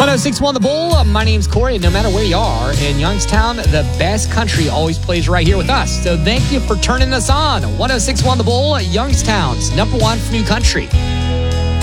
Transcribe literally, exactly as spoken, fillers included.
one oh six point one The Bull. My name's Corey, and no matter where you are in Youngstown, the best country always plays right here with us. So thank you for turning us on. one oh six point one The Bull, Youngstown's number one for new country.